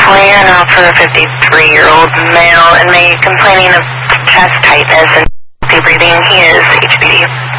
Flare now for a 53-year-old male inmate complaining of chest tightness and difficulty breathing. He is HBD.